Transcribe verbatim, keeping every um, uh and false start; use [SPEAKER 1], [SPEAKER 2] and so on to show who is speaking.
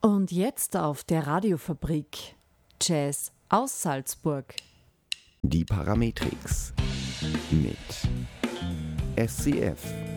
[SPEAKER 1] Und jetzt auf der Radiofabrik Jazz aus Salzburg.
[SPEAKER 2] Die Parametrix mit S C F